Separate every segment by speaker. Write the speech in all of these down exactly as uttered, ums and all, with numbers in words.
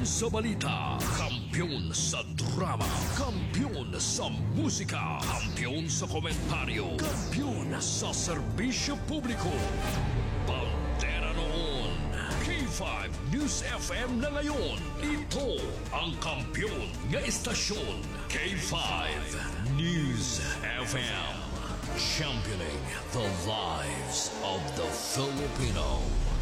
Speaker 1: sa balita, kampiyon sa drama, kampiyon sa musika, kampiyon sa komentaryo, kampiyon sa serbisyo publiko. Bandera noon, K five News F M na ngayon. Ito ang kampiyon nga istasyon, K five News F M. Championing the lives of the Filipino.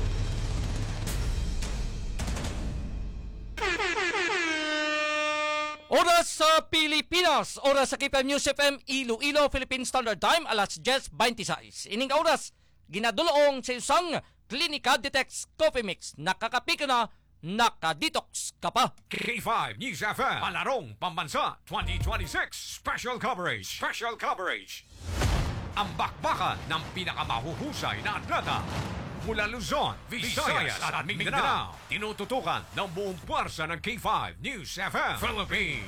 Speaker 2: Oras sa Pilipinas, oras sa K five News F M, Iloilo, Philippine Standard Time, alas diyes twenty-six. Ining oras, ginadulong sa isang Clinica Detox Coffee Mix. Nakakapika na, nakadetox ka pa.
Speaker 3: K five News F M, Palarong Pambansa twenty twenty-six Special Coverage. Special Coverage. Ang bakbakan ng pinakamahuhusay na atleta mula Luzon, Visayas at Mindanao. Tinututukan ng buong puwersa ng K five News F M Philippines.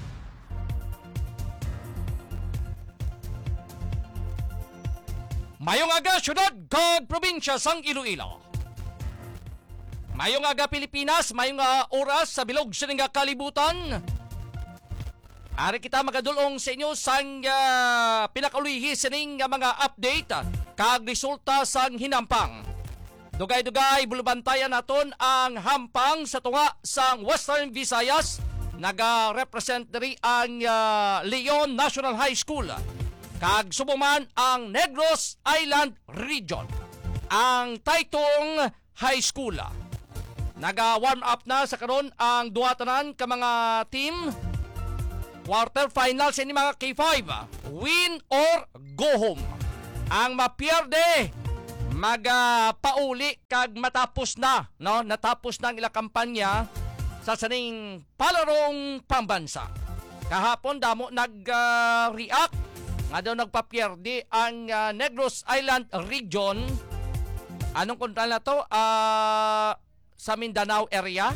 Speaker 2: Mayong aga, syudad kag probinsya sang Iloilo. Mayong aga, Pilipinas. Mayong uh, oras sa bilog sa nga kalibutan. Ari kita magadulong sa inyo sang uh, pinakaluhi sa ning uh, mga update kag resulta sang hinampang. Dugay-dugay bulubantayan naton ang hampang sa tunga sang Western Visayas. Naga-represent diri ang uh, Leon National High School. Kag subuman ang Negros Island Region. Ang Taytong High School. Naga-warm up na sa karon ang duha tanan ka mga team. Quarter finals ini mga K five. Win or go home. Ang mapierde magapauli kag matapos na, no? Natapos na ang ilang kampanya sa saning palarong pambansa. Kahapon damo nag-react uh, nga daw nagpapierde ang uh, Negros Island Region. Anong kontra na to? Uh, sa Mindanao area.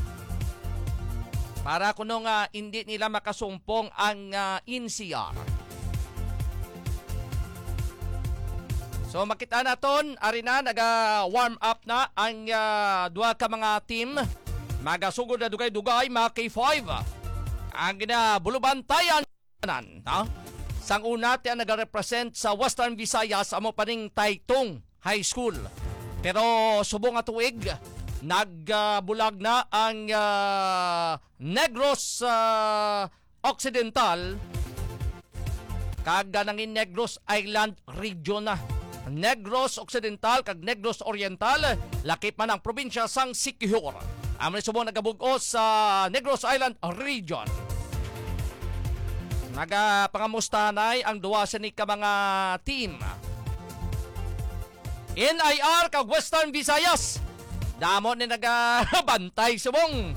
Speaker 2: Para kuno nga hindi nila makasumpong ang uh, N C R. So makita naton ari na naga-warm up na ang uh, duha ka mga team. Magasugod na dugay-dugay mga K five. Ang ginabulubantayan nan, no? Sang una ti ang naga-represent sa Western Visayas amo paning Taytong High School. Pero subong nga tuig nagbulag uh, na ang uh, Negros uh, Occidental kag nangin Negros Island Region na. Negros Occidental kag Negros Oriental lakip man ang probinsya sang Siquijor. Amon subong nagabug-os sa Negros Island Region. Nagapangamustanay ang duwa sa ni ka mga team. N I R kag Western Visayas. Damo ni nagabantay subong.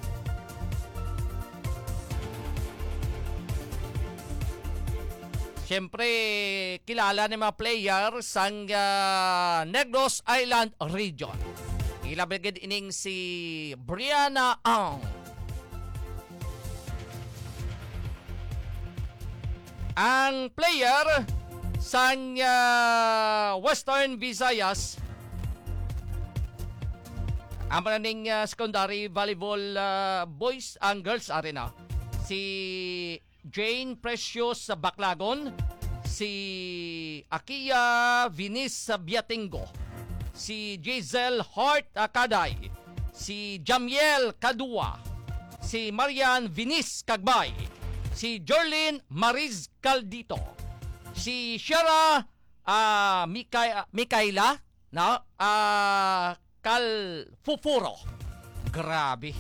Speaker 2: Siyempre, kilala ni mga players sang uh, Negros Island Region. Ilabigid ining si Brianna Ang. Ang player sang uh, Western Visayas ang mananing uh, secondary volleyball uh, boys and girls arena. Si Jane Precious sa Baclagon, si Akia Vinis sa Biatingo, si Giselle Hart Akaday, si Jamiel Kadua, si Marian Vinis Kagbay, si Jorlin Mariz Caldito, si Shara uh, Mika- Mikaela, no? Uh, Calfufuro. Grabe.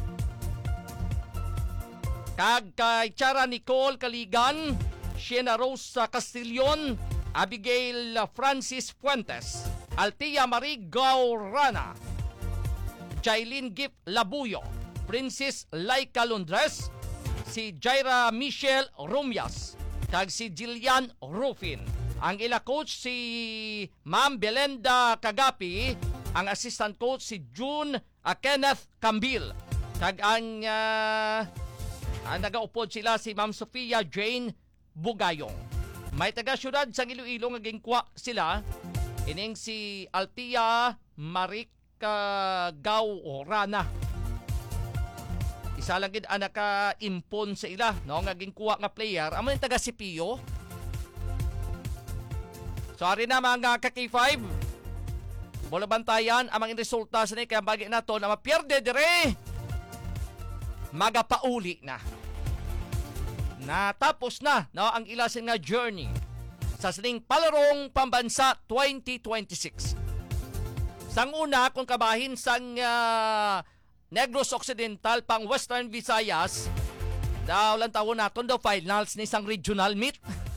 Speaker 2: Kag kay Chara Nicole Kaligan, Siena Rose Castillon, Abigail Francis Fuentes, Altia Marie Gaurana, Jailin Gift Labuyo, Princess Laika Lundres, si Jaira Michelle Rumias, kag si Jillian Rufin. Ang ila coach si Ma'am Belenda Kagapi, ang assistant coach si June uh, Kenneth Cambil. Kag ang uh, ang nagaupod sila si Ma'am Sofia Jane Bugayong. May taga-syudad sa Iloilo nga gingkwa sila. Ining si Altia Marika Gaurana. Isa lang gid ang naka-impon sa ila, no, nga ginkuha nga player, amo yung taga C P U. Sorry na mga ka-K five. Bola bantayan ang mga resulta sa ni kaya bagi na to na mapierde dire. Magapauli na. Natapos na, no, ang ilasin nga journey sa sining palarong pambansa twenty twenty-six. Sang una kung kabahin sang uh, Negros Occidental pang Western Visayas, daw lang tawon naton daw finals ni sang regional meet.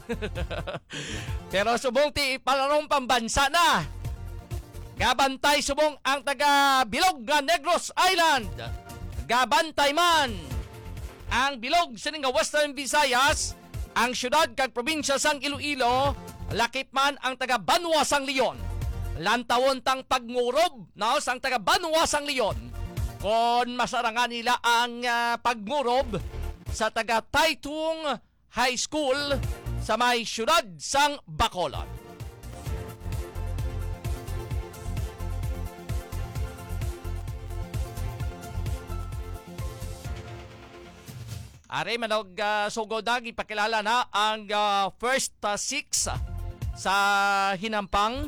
Speaker 2: Pero subong ti palarong pambansa na. Gabantay subong ang taga Bilog nga Negros Island. Gabantay man ang Bilog sa nga Western Visayas, ang syudad kag probinsya sang Iloilo, lakip man ang taga Banwa sang Leon. Lantawon tang pagmurob, no, sang taga Banwa sang Leon. Kon masarangan nila ang uh, pagmurob sa taga Taytung High School sa may syudad sang Bacolod. Are manog uh, sugod na ipakilala na ang uh, first uh, six uh, sa Hinampang.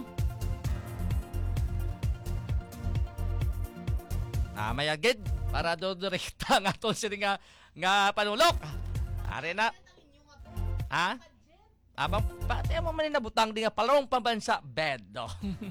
Speaker 2: Ah, mayagid para do direkta nga to sini nga nga panulok. Are na. Ha? Abang pati mo man nabutang di nga palarong pambansa bed do.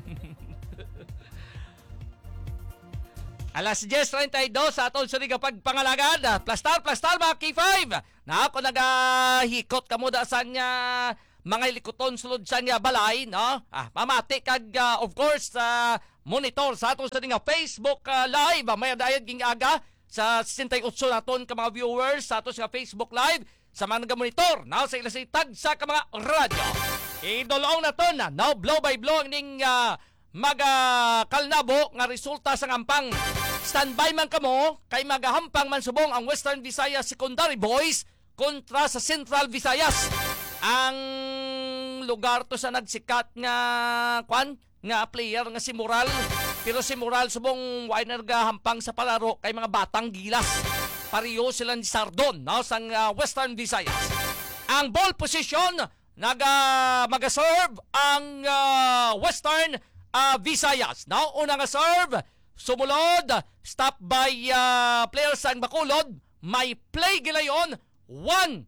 Speaker 2: Alas diyes treinta y dos sa atong suri kapag pangalagad. Plastar, plastar mga K five. Na ako nagahikot kamo da sa niya mga likuton sulod sa niya balay, no? Ah, mamati kag uh, of course uh, monitor sa atong suri nga Facebook uh, live. May dayad ging aga sa sixty-eight naton ka mga viewers sa atong nga Facebook live. Sa mga nag-monitor, na sa ilasitag sa ka mga radyo. Idolong na to na, now blow by blow ning uh, magakalnabo nga resulta sa ngampang. Standby man kamo kay magahampang man subong ang Western Visayas Secondary Boys kontra sa Central Visayas. Ang lugar to sa nagsikat nga kwan nga player nga si Moral, pero si Moral subong winer ga hampang sa palaro kay mga batang gilas. Pariyo sila ni Sardon, no, sang uh, Western Visayas. Ang ball position naga magaserve ang uh, Western uh, Visayas. Now, una nga serve, sumulod, stop by uh, players sang Bacolod, may play gilayon, one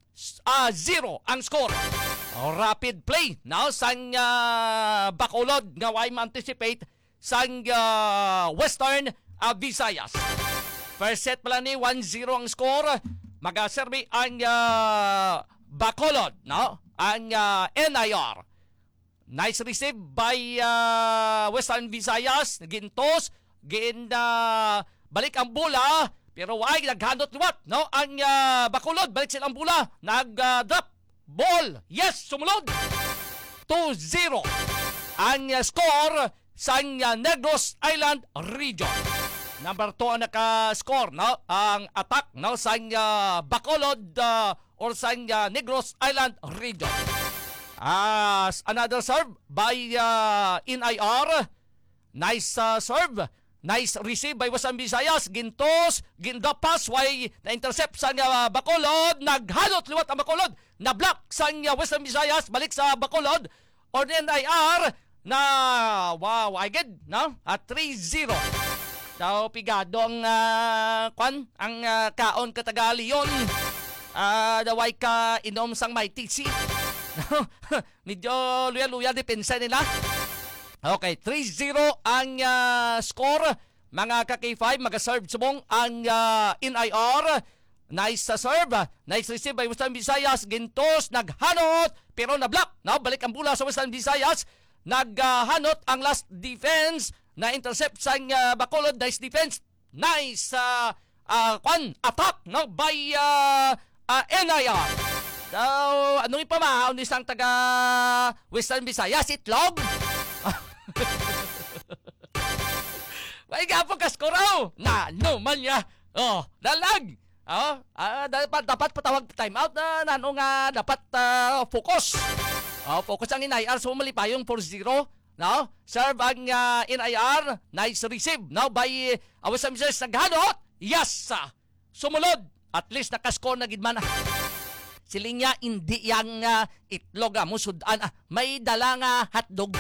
Speaker 2: zero ang score. Rapid play, now, sang uh, Bacolod, nga way ma-anticipate sang uh, Western uh, Visayas. First set pala ni one zero ang score, mag-serve ang uh, Bacolod, no? Ang uh, N I R. Nice receive by uh, Western Visayas. Gintos, gin uh, balik ang bola, pero ay naghanot liwat, no? Ang uh, Bacolod, balik silang bola, nag-drop uh, ball. Yes, sumulod. two zero ang uh, score sa uh, Negros Island Region. Number two ang naka-score, no? Ang attack, no? Sa uh, Bacolod uh, or sa uh, Negros Island Region. As uh, another serve by uh, N I R. Nice uh, serve. Nice receive by Western Visayas. Gintos, gindapas, way na-intercept sa uh, Bacolod. Naghanot liwat ang Bacolod. Na-block sa uh, Western Visayas. Balik sa Bacolod. Or N I R na, wow, I get, no? At three zero. So, pigado ang uh, kwan, ang uh, kaon kataga Leon. Uh, daway ka inom sang may T C. Medyo luya-luya depensa nila. Okay, three zero ang uh, score. Mga ka-K five, mag-serve subong ang uh, N I R. Nice sa serve. Nice receive by Western Visayas. Gintos, naghanot, pero na-block. No, balik ang bola sa Western Visayas. Naghanot uh, ang last defense. Na-intercept sa uh, Bacolod. Nice defense. Nice uh, uh, kwan, attack, no, by uh, uh, N I R. So, anong ipamahaw ni isang taga Western Visayas? Itlog? May gapo kaskoraw. Na, no man ya. Oh, dalag. Oh, uh, dapat, dapat patawag time out na nano nga dapat uh, focus. Oh, focus ang N I R. So, malipayong four zero. No? Serve ang uh, N I R. Nice receive. Now, by uh, Western Visayas naghanot. Yes! Sumulod, at least nakaskor na gid man. Siling niya, hindi yang uh, itlog ah, musudan ah, may dala nga hotdog.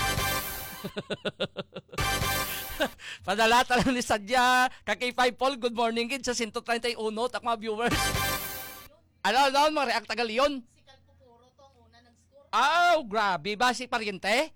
Speaker 2: Padala talang ni Sadya, kay five Paul, good morning gid sa one thirty-one, tak mga viewers. Ano, ano, mga react tagal yun?
Speaker 4: Si Calpupuro to ang una nag-score.
Speaker 2: Oh, grabe ba si Pariente?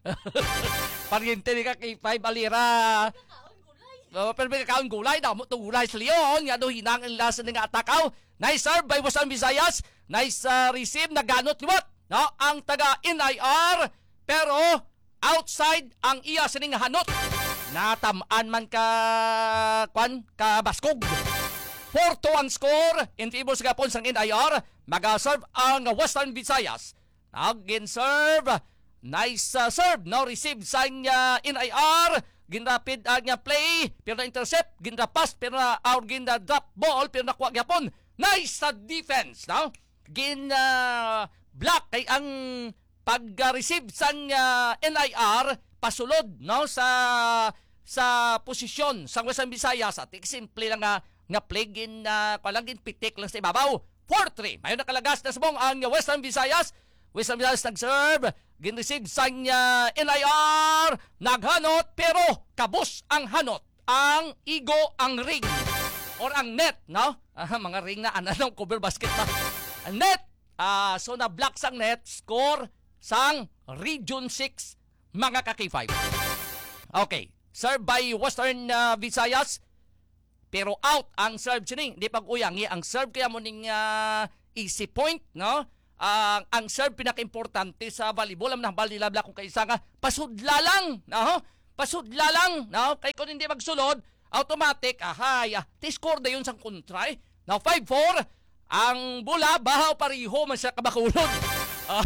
Speaker 2: Pariente ni ka kay five Alira.
Speaker 4: Kakaon gulay.
Speaker 2: Oh, pero may kakaon gulay daw mo to gulay sa Leon. Nga do hinang ang lasa nga atakaw. Nice serve by Wasan Visayas. Nice uh, receive na ganot liwat. No, ang taga N I R pero outside ang iya sining hanot. Natamaan man ka kwan ka baskog. four to one score in favor sa Gapon sang N I R. Maga-serve ang Western Visayas. Nag-serve. Nice uh, serve. No receive sa uh, N I R. Ginrapid ang uh, play. Pero na-intercept. Ginrapas. Pero na out. Ginra-drop ball. Pero nakuha Gapon. Nice uh, defense. No? Gin uh, block kay ang pag-receive sa uh, N I R. Pasulod. No? Sa sa posisyon sa Western Visayas. At simple lang nga nga play gin uh, palagin pitik lang sa ibabaw. four three. Mayon nakalagas na subong ang Western Visayas. Western Visayas nag-serve. Gin-receive sa uh, N I R. Naghanot pero kabos ang hanot. Ang igo ang ring. Or ang net, no? Ah, mga ring na ananong cover basket ba? Net. Uh, so na-block sang net. Score sang Region six mga ka-K five. Okay. Serve by Western uh, Visayas. Pero out ang serve sining. Hindi pag-uyangi. Ang serve kaya mo ning uh, easy point, no? Uh, ang serve pinaka-importante sa volleyball. Ang nahambal nila kung kaisa nga pasudla lang, no? Pasudla lang, no? Kaya kung hindi magsulod, automatic, ahay, ah, t-score na yun sa kontra. Eh. Now, five four. Ang bula, bahaw pariho man siya kabakulod. Uh,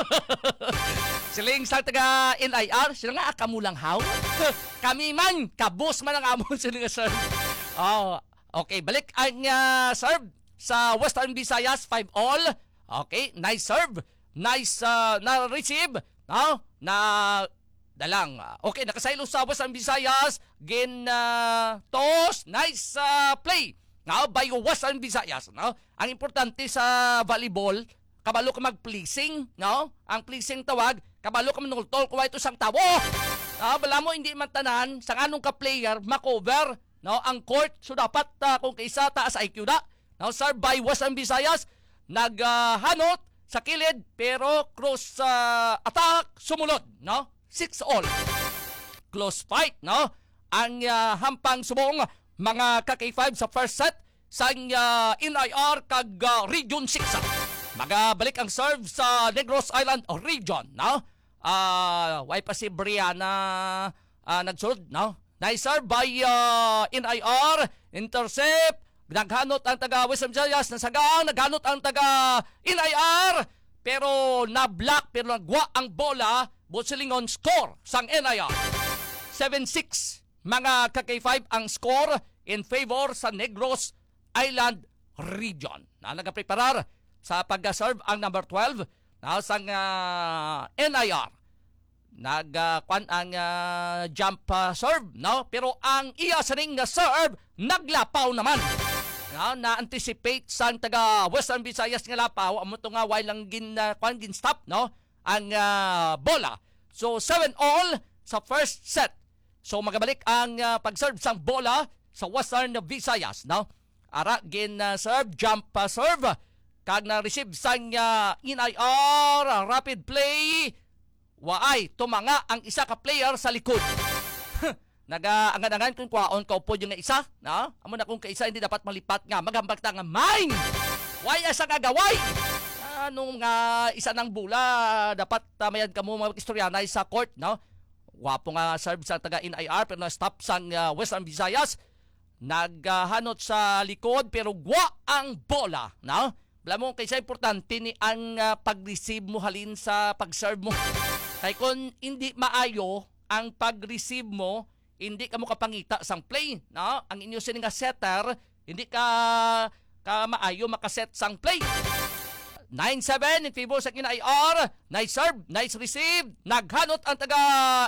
Speaker 2: siling sa taga N I R, sila nga akamulang haw. Kami man, kabos man ang amon sila nga serve. Oh, okay, balik ang uh, serve sa Western Visayas, five all. Okay, nice serve. Nice uh, na receive. No? Na dalang. Okay, nakasaylo sa Western Visayas. Gin uh, toss. Nice uh, play. No? By Western Visayas. No? Ang importante sa volleyball, kabalo ka mag-pleasing. No? Ang pleasing tawag, kabalo ka manultol kung ito sang tawo. No? Bala mo, hindi man tanan, sa anong ka-player, makover. No? Ang court, so dapat uh, kung kaisa taas I Q na. No? Serve by Western Visayas. Naghanot uh, sa kilid pero cross uh, attack sumulod, no? six all. Close fight, no? Ang uh, hampang subong mga ka-K five sa first set sa uh, N I R kag uh, Region six. Magabalik ang serve sa Negros Island region, no? Ah, uh, way pa si Brianna uh, nagsulod, no? Nice serve by uh, N I R, intercept. Naghanot ang taga Western Visayas, nasagaan, naghanot ang taga N I R, pero na-block, pero nagwa ang bola, Butsilingon score sang N I R. seven six, mga ka-K five ang score in favor sa Negros Island region. Na nagapreparar sa pag-serve ang number twelve na sang uh, N I R. Nagkuan uh, ang uh, jump uh, serve, no? Pero ang iya sa ring uh, serve, naglapaw naman. No, na-anticipate sang taga Western Visayas nga lapaw amo to nga way lang gin uh, kwan gin stop, no, ang uh, bola. So seven all sa first set. So magabalik ang uh, pag-serve sang bola sa Western Visayas, no. Ara gin uh, serve jump uh, serve kag na receive sang uh, N I R uh, rapid play. Waay tumanga ang isa ka player sa likod. Naga-angan-angan kung kwaon kaupo yung nga isa, no? Amo na kung kaisa hindi dapat malipat nga magambag ta nga mine. Why asa nga gaway? Anong nga isa ng bula dapat uh, mayad kamo mag-istoryanay sa court, no? Wapo nga serve sa taga N I R pero na-stop sang uh, Western Visayas. Naghanot uh, sa likod pero gwa ang bola, no? Bala mo kaysa importante ni ang uh, pag-receive mo halin sa pag-serve mo. Kaya kung hindi maayo ang pag-receive mo, hindi ka mo kapangita sang play, no? Ang inyo sini nga setter, hindi ka ka maayo makaset sang play. nine seven in favor sa N I R. Nice serve, nice receive. Naghanot ang taga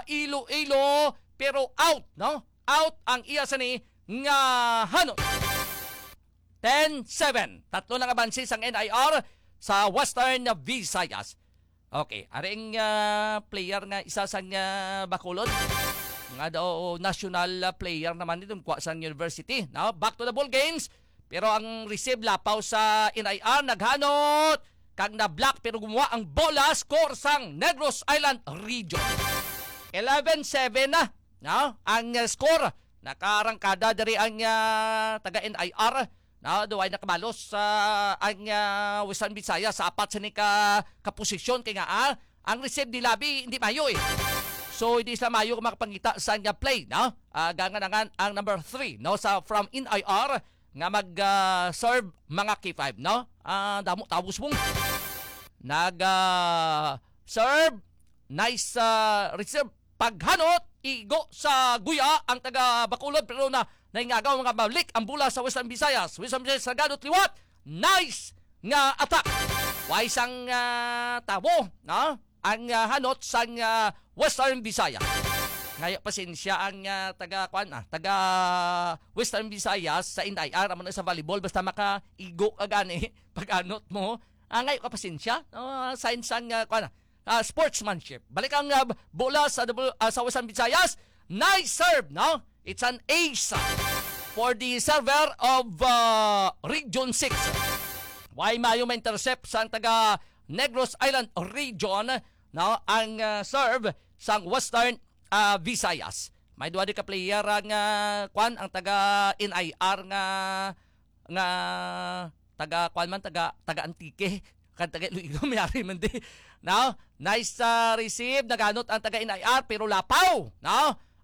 Speaker 2: Iloilo pero out, no? Out ang iya sini nga hanot. ten seven. Tatlo lang abansis ang N I R sa Western Visayas. Okay, aring uh, player nga isa sa uh, Bacolod. Nga daw national player naman dito kwa sa university. Now, back to the ball games. Pero ang receive lapaw sa N I R naghanot kag na block pero gumawa ang bola score sang Negros Island Region. eleven seven na. No? Ang uh, score nakarangkada diri ang uh, taga N I R. No, duay nakabalos sa uh, ang uh, Western Visayas sa apat sa ni ka kaposisyon kay nga ah, ang receive ni Labi hindi mayo eh. So hindi sila mayo makapangita sa nga play, no? Uh, gangan ang number three, no, sa from N I R nga mag uh, serve mga K five, no? Ah, uh, damo tawos mong nag uh, serve nice uh, receive paghanot igo sa guya ang taga Bacolod pero na naingagaw mga malik ang bola sa Western Visayas. Western Visayas naganot liwat. Nice nga attack. Way sang uh, tabo, no? Ang uh, hanot sang uh, Western Visayas. Ngayon pasensya ang uh, taga kwan ah, taga Western Visayas sa N I R amo na sa volleyball basta maka-igo ka gani pag-anot mo. Ah, ngayon ka pasensya. Uh, science ang uh, kwan uh, sportsmanship. Balik ang uh, bola sa uh, sa Western Visayas. Nice serve, no? It's an ace for the server of uh, Region six. Why mayo ma-intercept sa taga Negros Island Region, no? Ang uh, serve sang Western uh, Visayas. May duwa di ka player ang uh, kwan ang taga N I R nga nga taga kwan man taga taga Antique kan taga Iloilo mayari man di. No? Nice uh, receive naganot ang taga N I R pero lapaw, no?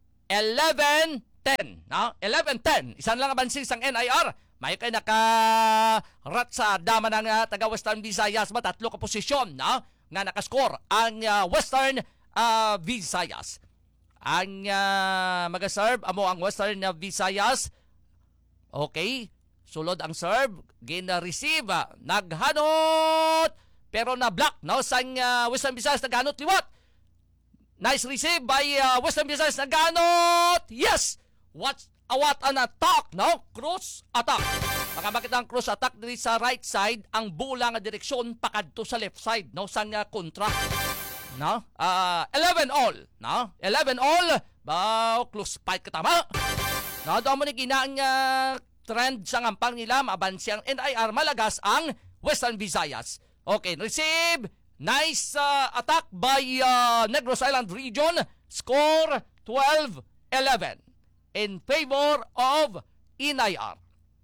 Speaker 2: eleven ten, no? eleven ten. Isan lang abansin sang N I R. May kay naka-rat sa dama ng uh, taga Western Visayas ba tatlo ka posisyon, no? Nga nakascore ang uh, Western uh, Visayas. Ang uh, mag-serve amo ang Western uh, Visayas. Okay. Sulod ang serve, gina-receive, uh, naghanot pero na-block, no? Sang uh, Western Visayas naghanot liwat. Nice receive by uh, Western Visayas naghanot. Yes! What uh, what an attack, no? Cross attack. Makamakita ang cross attack diri sa right side, ang bola nga direksyon pakadto sa left side, no? Sang uh, kontra. No? Uh, eleven all, no? eleven all. Bao close fight katama. No, daw mo ni ginaang uh, trend sa ngampang nila maabansi ang N I R malagas ang Western Visayas. Okay, receive. Nice uh, attack by uh, Negros Island Region. Score twelve eleven in favor of N I R.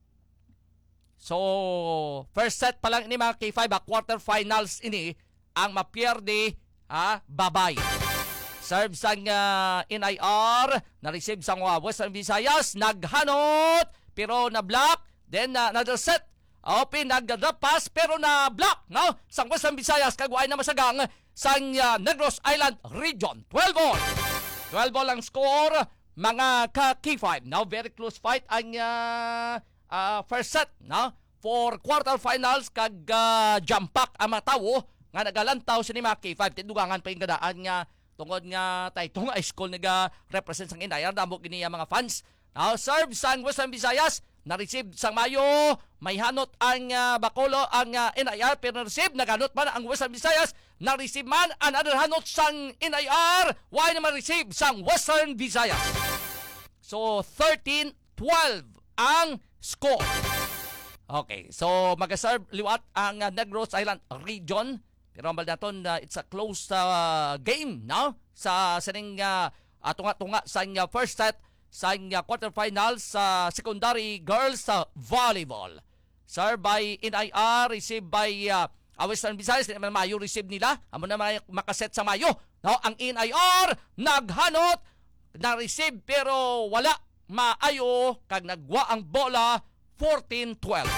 Speaker 2: So, first set pa lang ini mga K five, ah, quarterfinals ini ang mapierde, ah, babay. Serve sang uh, N I R, na-receive sang uh, Western Visayas, naghanot, pero na-block, then uh, another set. Open, nag-drop pass, pero na-block, no? Sang Western Visayas, kagway na masagang sang uh, Negros Island Region. twelve all. twelve all ang score, mga ka-K five. Now, very close fight ang uh, uh, first set, no? For quarterfinals, kag uh, jump pack ang matawo, nga nagalantaw sa ni mga K five. Tindugangan pa yung gadaan nga, tungkol nga tayo itong high school nag-represent sang Inayar, damo kini mga fans. Now, serve sang Western Visayas, na-receive sang Mayo, may hanot ang uh, Bacolod, ang uh, N I R, pero na-receive, naganot man ang Western Visayas, na-receive man, another hanot sang N I R, why naman receive sang Western Visayas. So, thirteen twelve ang score. Okay, so mag-serve liwat ang uh, Negros Island Region, pero ang naton, uh, it's a close uh, game, no? Sa sining uh, uh, tunga-tunga sa uh, first set, sa uh, quarterfinals sa uh, secondary girls uh, volleyball. Serve by N I R, received by uh, Western Visayas. Naman Mayo receive nila. Amo na makaset sa Mayo. No, ang N I R naghanot, na-receive pero wala maayo kag nagwa ang bola fourteen twelve.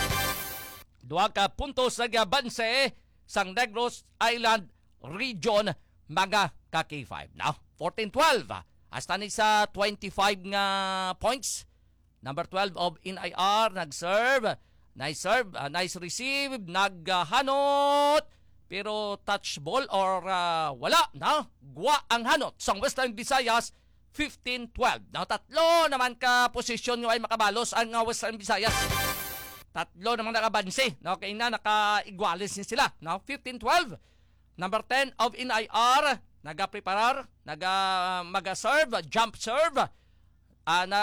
Speaker 2: Duha ka puntos nagabanse sang Negros Island Region mga ka K five. Now, fourteen twelve. Hasta ni sa twenty-five nga points. Number twelve of N I R nag-serve. Nice serve, uh, nice receive, naghanot, pero touch ball or uh, wala, no? Gwa ang hanot sang Western Visayas fifteen twelve. Now, tatlo naman ka posisyon nga ay makabalos ang uh, Western Visayas. Tatlo namang nakabansi, no? Kaya na naka-igualis din sila, no? fifteen twelve. Number ten of N I R, naga-preparar, naga maga-serve, jump serve. Uh, na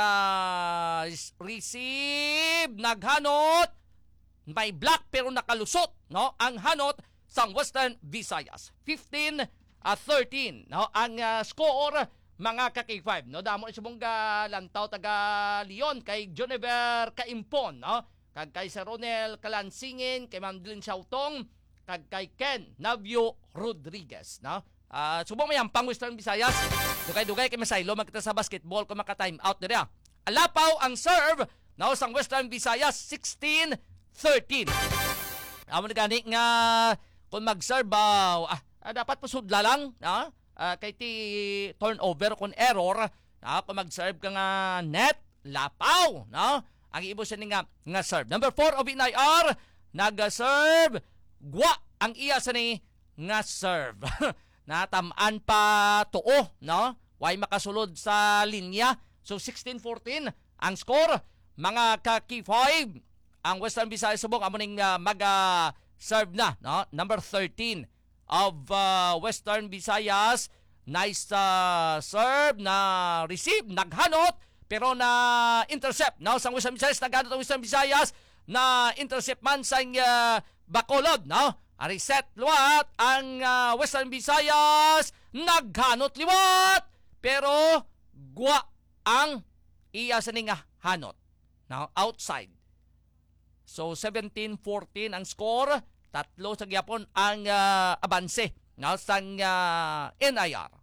Speaker 2: receive, naghanot, may block pero nakalusot, no? Ang hanot sa Western Visayas. fifteen thirteen, no? Ang uh, score mga ka-K five, no? Damo sa mong lantaw taga Leon kay Jonever Kaimpon, no? Kag kay Sir Ronel Kalansingin, kay Ma'am Dylan Sautong, kag kay Ken Navio Rodriguez, no? Uh, subong may pang Western Visayas. Dugay-dugay kay Masaylo magkita sa basketball kung maka-time out nila. Alapaw ang serve, no? Sang Western Visayas sixteen thirteen. Amo na gani nga kung mag-serve uh, ah, ah, dapat pasudla lang, no? Uh, kay ti turnover kung error, no? Kung mag-serve ka nga net, lapaw, no? Ang ibo siya nga, nga serve. Number four of N I R, nag-serve, gwa ang iya sa ni nga serve. Natamaan pa tuo, no? Way makasulod sa linya. So sixteen fourteen ang score. Mga ka-K five, ang Western Visayas subok amo ning uh, mag-serve na, no? Number thirteen of uh, Western Visayas, nice uh, serve na receive, naghanot pero na intercept, no? Sang Western Visayas naghanot ang Western Visayas na intercept man sang uh, Bacolod, no? Reset luwat ang uh, Western Visayas, naghanot liwat pero gwa ang iya sa nga hanot, no? Outside. So seventeen fourteen ang score. Tatlo sa gyapon ang uh, abanse, no? Sang uh, N I R.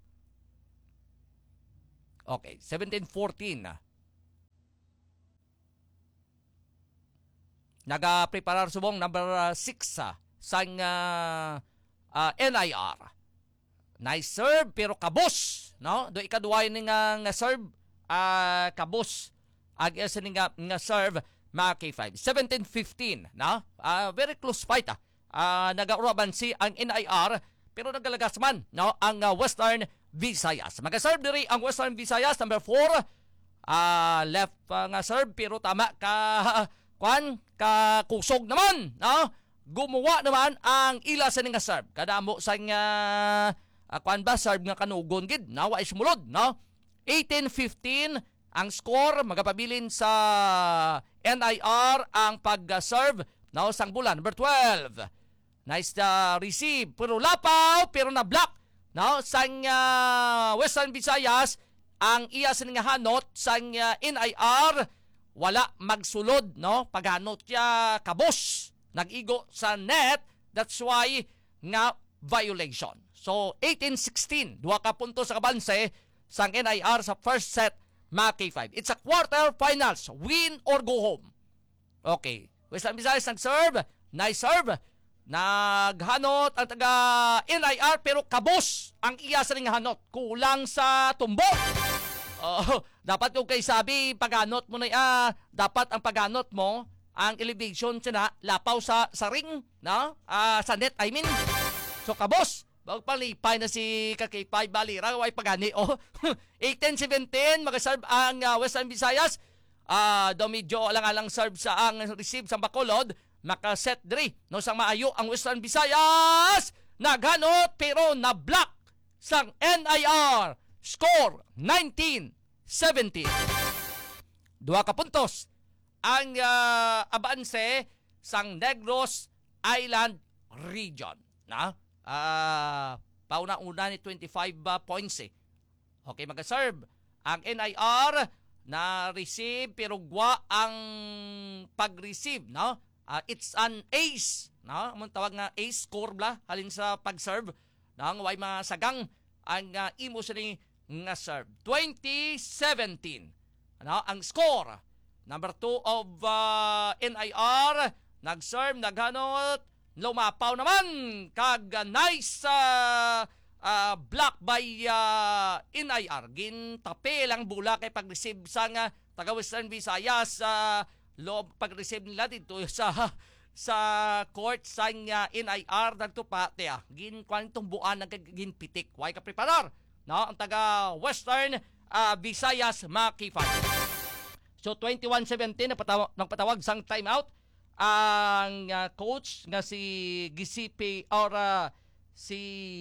Speaker 2: Okay, seventeen fourteen. Naga-preparar subong number six uh, sang uh, uh, N I R. Nice serve pero kabos, no? Do ikaduway ni nga, nga serve, uh, kabos. Ag isa ni nga, nga serve mga K five. seventeen fifteen, no? Uh, very close fight ah. Uh, nag-uraban si ang N I R pero nagalagas man, no? Ang uh, Western Visayas. Mag-serve diri ang Western Visayas number four. Uh, left uh, nga serve pero tama ka kwan ka kusog naman, no? Gumawa naman ang ila sa nga serve. Kadamo sa nga uh, kwan ba serve nga kanugon gid, no? Wa ismulod, no? eighteen fifteen ang score, magapabilin sa N I R ang pag-serve, no? Sang bulan number twelve. Nice na uh, receive pero lapaw pero na block, no? Sang uh, Western Visayas ang iya sa nga hanot sang uh, N I R wala magsulod, no? Paghanot ya kabos nag-igo sa net, that's why nga violation. So eighteen sixteen, duha ka punto sa kabanse sang N I R sa first set mga K five. It's a quarter finals, win or go home. Okay, Western Visayas nag-serve, nice serve. Naghanot ang taga N I R pero kabos ang iya sa nga hanot, kulang sa tumbok. Oh, dapat yung kay sabi paghanot mo na uh, dapat ang paghanot mo ang elevation siya na lapaw sa sa ring, no? Uh, sa net I mean. So kabos, bag palipay na si ka-K five balira way pagani. Oh, eighteen seventeen mag-serve ang uh, Western Visayas. Ah, uh, do medyo alang-alang serve sa ang receive sa Bacolod. Maka-set diri, no? Sang maayo ang Western Visayas, naghanot pero na-block sang N I R. Score nineteen seventeen. Dua ka puntos ang uh, abanse sang Negros Island Region, na? Uh, pauna-una ni twenty-five uh, points eh. Okay, mag-serve ang N I R na receive pero gwa ang pag-receive, no? Uh, it's an ace, no? Among tawag nga ace score bla halin sa pag-serve, nang way masagang ang uh, imo sa ni nga serve. twenty seventeen, ano ang score? Number two of uh, N I R nag-serve, naghanot, lumapaw naman kag uh, nice uh, uh, block by uh, N I R. Gintape lang bula kay pag-receive sa nga taga Western Visayas sa uh, loob pag-receive nila dito sa sa court sa uh, N I R nagtupa tiya gin kwan tumbuan nagginpitik way ka preparar, no? Ang taga Western uh, Visayas mga K five. So twenty-one seventeen napatawag nagpatawag sang timeout ang uh, coach nga si Giuseppe or uh, si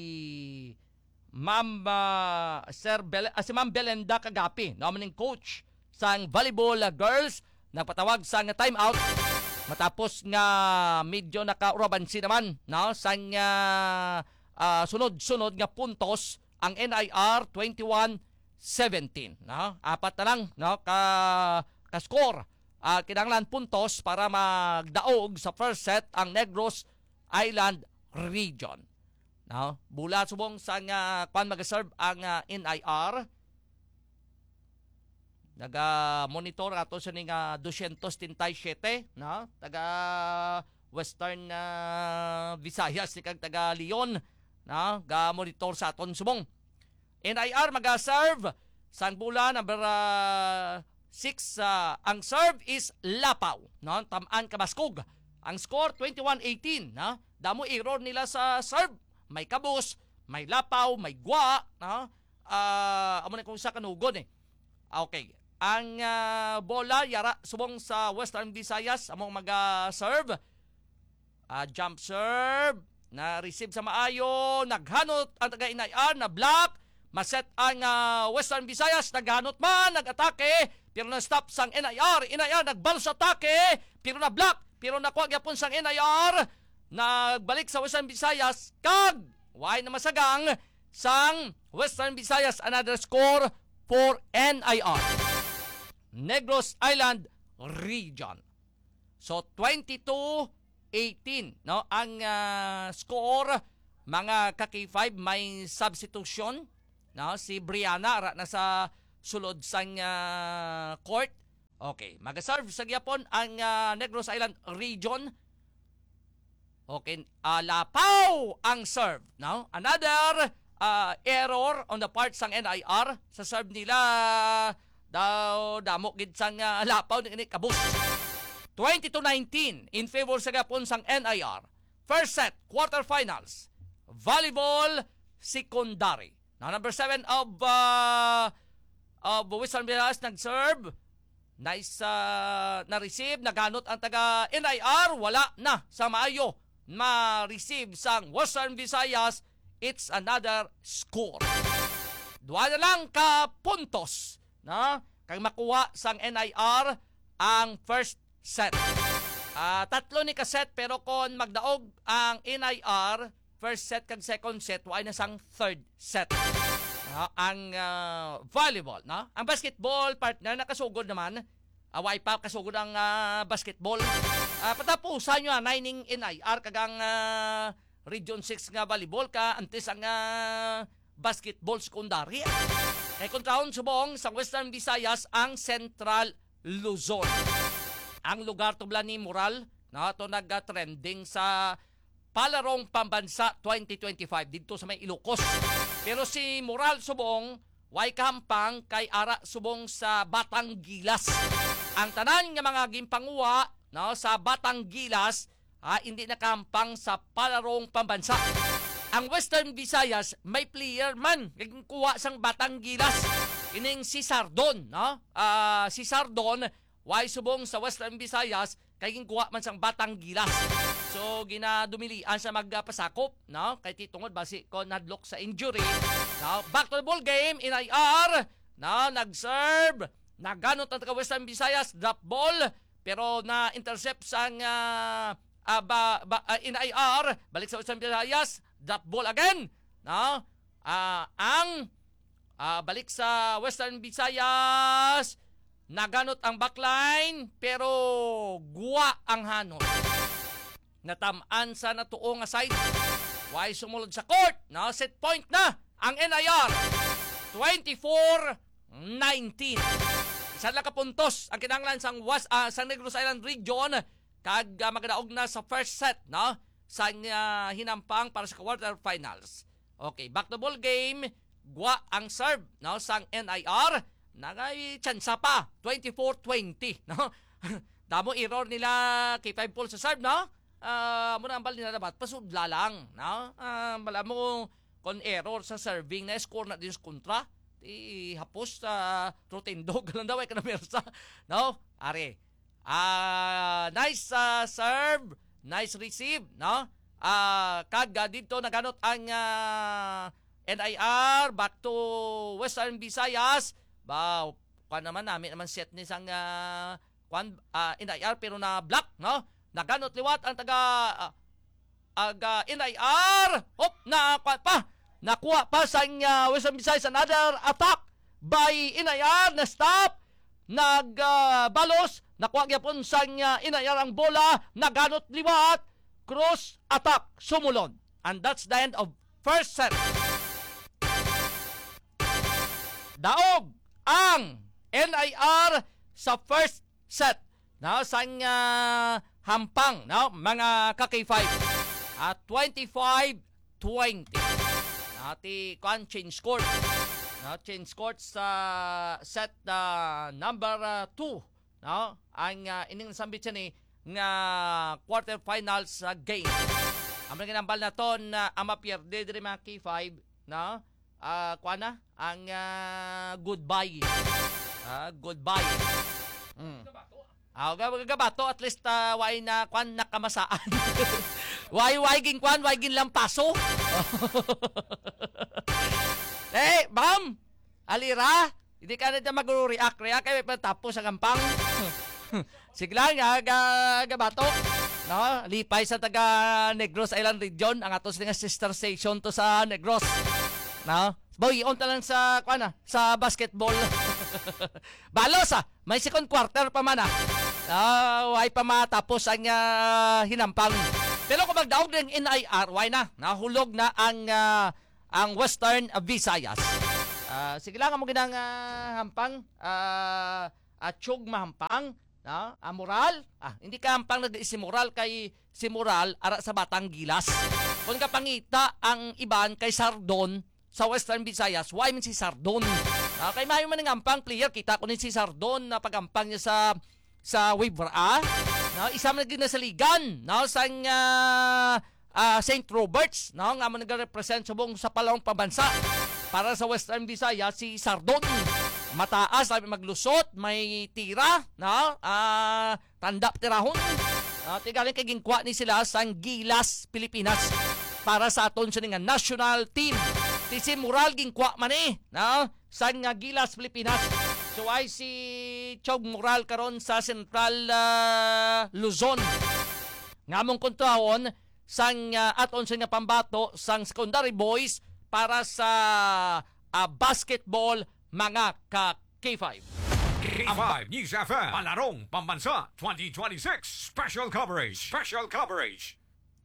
Speaker 2: Ma'am uh, Sir Bel uh, si Ma'am Belenda Kagapi, no maning coach sang volleyball uh, girls, nagpatawag sang time out matapos nga medyo nakaurabansi naman, no sang uh, uh, sunod-sunod nga puntos ang N I R twenty-one seventeen, no? Apat na lang, no, ka ka-score. Uh, kinahanglan puntos para magdaog sa first set ang Negros Island Region. No? Bula subong sa nga kwan mag-serve ang uh, N I R. Naga-monitor ato sa ning uh, two thirty-seven, no? Taga Western uh, Visayas ni kag taga Leon, no? Ga-monitor sa aton subong. N I R mag-serve sang bula number uh, six. Uh, ang serve is Lapaw, no? Tamaan Kabaskog. Ang score twenty-one eighteen, no? Damo error nila sa serve. May kabus, may lapaw, may gwa, no? Ah, uh, amo na kung sa kanugon eh. Okay. Ang uh, bola yara subong sa Western Visayas among mag-serve. Uh, jump serve na receive sa maayo, naghanot ang taga N I R na block. Maset ang uh, Western Visayas, naghanot man, nag-atake, pero na-stop sang N I R. N I R nagbal sa atake, pero na-block, pero nakuha gyapon sang N I R. Nagbalik sa Western Visayas, kag way na masagang sang Western Visayas, another score for N I R. Negros Island Region. So twenty-two eighteen, no? Ang uh, score, mga ka-K five, may substitution. No, si Brianna ara na sa sulod sang uh, court. Okay, mag-serve sa gyapon ang uh, Negros Island Region. Okay, uh, Lapaw ang serve, no? Another uh, error on the part sang N I R sa serve nila. Daw damo gid sang uh, Lapaw ni kabus. twenty-two nineteen in favor sa gyapon sang N I R. First set, quarterfinals. Volleyball secondary. Now, number seven of uh, of Western Visayas nag-serve. Nice uh, na-receive. Naganot ang taga N I R. Wala na sa maayo. Ma-receive sang Western Visayas. It's another score. Dua na lang ka puntos. Na? Kag makuha sang N I R ang first set. Uh, tatlo ni ka set pero kung magdaog ang N I R, first set kag second set, wala na sang third set. Uh, ang uh, volleyball, no? Ang basketball partner nakasugod naman. Uh, wala pa kasugod ang uh, basketball. Uh, patapusan nyo, nining N I R kagang uh, Region six nga volleyball ka, antes ang uh, basketball secondary. Eh kung taon subong sa Western Visayas ang Central Luzon. Ang lugar tubla ni Moral, no? Ito nag-trending sa Palarong Pambansa twenty twenty-five dito sa may Ilocos. Pero si Moral subong way kahampang kay ara subong sa Batanggilas. Ang tanan nga mga gimpanguwa, no, sa Batanggilas ah, hindi nakahampang sa Palarong Pambansa. Ang Western Visayas may player man kuha sang Batanggilas. Ining si Sardon, no? Uh, si Sardon way subong sa Western Visayas kay kuha man sang Batanggilas. So ginadumilian sa magpasakop, no? Kay titungod basi ko nadlock sa injury. Now, back to the ball game, N I R, no, nag-serve, naganot ang taga Western Visayas, drop ball, pero na-intercept sang uh, uh, ba, ba, uh, N I R, balik sa Western Visayas, drop ball again, no? Uh, ang uh, balik sa Western Visayas, naganot ang backline, pero guwa ang hanot. Natamaan sa natuong nga side. Why sumulod sa court? No, set point na ang N I R. twenty-four nineteen. Isa lang ka puntos ang kinahanglan sang was uh, sang Negros Island Region kag uh, magdaog na sa first set, no? Sang uh, hinampang para sa quarterfinals. Okay, back to ball game. Gwa ang serve, no, sang N I R. Nagay tsansa pa. twenty-four twenty, no? Damo error nila kay five ball sa serve, no? Uh, muna ang bal nila dapat pasudla lang, no? Uh, bala mo kon error sa serving na score na din sa kontra, di hapos sa uh, rotendo ganun daw ay kanamersa, no? Are ah uh, nice uh, serve, nice receive, no? Ah, kag uh, dito naganot ang uh, N I R back to Western Visayas. Ba, kuan naman namin naman set ni sang uh, kuan uh, N I R pero na block, no? Naganot liwat ang taga uh, aga N I R. Hop, na kuan pa. Nakuha pa sang uh, Western Visayas another attack by N I R na stop. Nagbalos, uh, nakuha gyapon sang uh, N I R ang bola, naganot liwat, cross attack sumulon. And that's the end of first set. Daog ang N I R sa first set. No, sang uh, hampang, no, mga ka-K five. At twenty-five twenty. Ati kuan change score. No, change score sa set uh, number two. Uh, no, ang uh, ining sambit ni nga quarterfinals uh, game. Ang mga ginambal na ton na uh, ama pierde diri mga K five, no? Ah, uh, kuan na ang uh, goodbye. Ah, uh, goodbye. Mm. Ah, uh, gabato at least uh, way na kuan nakamasaan. Way way ging kuan, way ging lampaso. Eh, bam! Alira, hindi ka na dyan mag-react. React kayo tapos sa gampang. Sige lang, gabato. No? Lipay sa taga Negros Island Region. Ang atos nga sister station to sa Negros. No? Boy, on ta lang sa, kuan na, sa basketball. Balos ah! May second quarter pa man ah. Uh, why pa matapos ang uh, hinampang. Pero kung magdaog ng N I R, why na? Nahulog na ang... Uh, ang Western Visayas. Uh, sige lang mo ginang uh, hampang uh, atsyog mahampang, no? Uh, moral. Ah, hindi ka hampang nag-isi moral kay si moral ara sa Batang Gilas. Kung ka pangita ang iban kay Sardon sa Western Visayas, why man si Sardon? Uh, kay mayo man ng hampang player, kita ko ni si Sardon na pagampang niya sa sa Wibra. No, isa man na sa ligan, no, sang uh, Uh, Saint Roberts, no, nga mo nag-represent sa buong sa palawang pambansa para sa Western Visayas si Sardon. Mataas, may maglusot, may tira, no, uh, tanda tirahon. Uh, tigaling kay gingkwa ni sila sa Gilas, Pilipinas para sa aton sa nga national team. Tisi Moral gingkwa man eh, no, sa nga Gilas, Pilipinas. So ay si Chog Moral karon sa Central uh, Luzon. Ngamong kontrahon sang uh, aton sa nga pambato sang secondary boys para sa uh, basketball mga ka-K five.
Speaker 3: K five News F M, Palarong Pambansa twenty twenty-six Special Coverage. Special Coverage.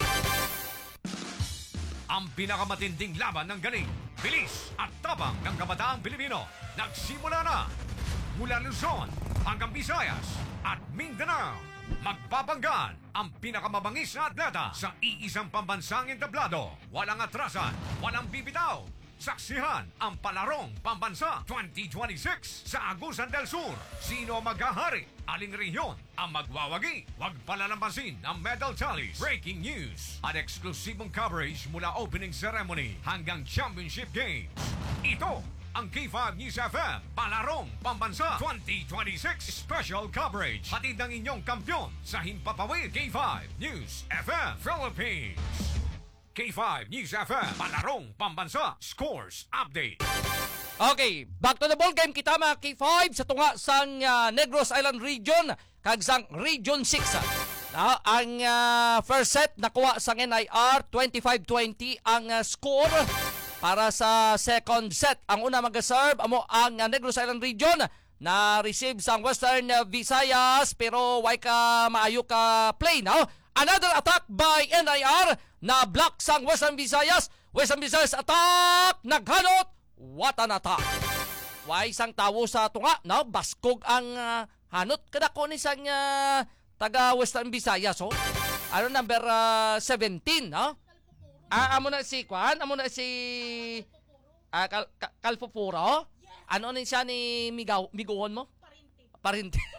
Speaker 3: Ang pinakamatinding laban ng galing, bilis at tabang ng kabataang Pilipino nagsimula na mula Luzon hanggang Visayas at Mindanao. Magpapanggan ang pinakamabangis na atleta sa iisang pambansang entablado. Walang atrasan, walang bibitaw. Saksihan ang Palarong Pambansa twenty twenty-six sa Agusan del Sur. Sino maghahari? Aling rehiyon ang magwawagi? Huwag palalampasin ang medal tallies, breaking news at eksklusibong coverage mula opening ceremony hanggang championship games. Ito ang K five News F M Palarong Pambansa twenty twenty-six Special Coverage. Hatid ng inyong kampyon sa Himpapawid. K five News F M Philippines. K five News F M Palarong Pambansa Scores Update.
Speaker 2: Okay, back to the ball game kita mga K five sa tunga sang uh, Negros Island Region kag sang Region six. Uh, ang uh, first set nakuha sang N I R twenty-five twenty ang uh, score. Para sa second set, ang una mag-serve amo ang uh, Negros Island Region na receive sang Western uh, Visayas pero why ka maayo ka play now. Another attack by N I R na block sang Western Visayas. Western Visayas attack, naghanot. What an attack. Why sang tawo sa tunga, no? Baskog ang uh, hanot kada ko ni sang uh, taga Western Visayas, oh. Ano number uh, seventeen, no? Ah, amo na si Kwan, amo na si ah, Kal Kal Kalfopuro. Ano ni siya ni Migaw, Miguhon mo? Parinte. Parinte.